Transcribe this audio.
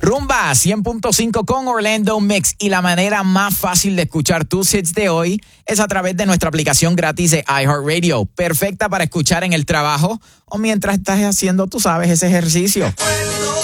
Rumba 100.5 con Orlando Mix, y la manera más fácil de escuchar tus hits de hoy es a través de nuestra aplicación gratis de iHeartRadio, perfecta para escuchar en el trabajo o mientras estás haciendo, tú sabes, ese ejercicio.